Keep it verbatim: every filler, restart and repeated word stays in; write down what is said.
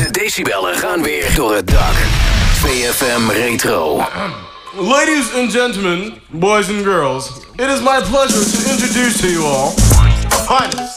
De decibellen gaan weer door het dak. twee F M Retro. Ladies and gentlemen, boys and girls, it is my pleasure to introduce to you all Hans.